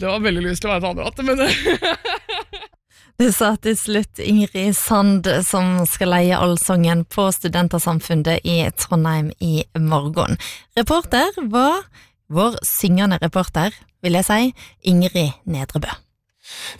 Det var veldig lyst til å være et andre hatt, men... Det sa til slutt Ingrid Sand, som skal leie allsongen på Studentersamfunnet i Trondheim i morgen. Reporter var vår syngende reporter, vil jeg si, Ingrid Nedrebø.